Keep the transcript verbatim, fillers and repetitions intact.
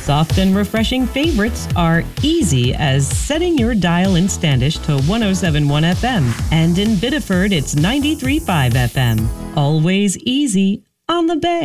Soft and refreshing favorites are easy as setting your dial in Standish to one oh seven point one F M. And in Biddeford, it's ninety-three point five F M. Always easy on the Bay.